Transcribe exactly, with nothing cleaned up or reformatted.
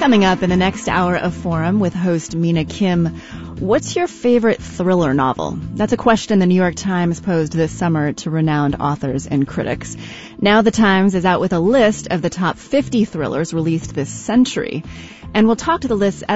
Coming up in the next hour of Forum with host Mina Kim, what's your favorite thriller novel? That's a question the New York Times posed this summer to renowned authors and critics. Now the Times is out with a list of the top fifty thrillers released this century, and we'll talk to the list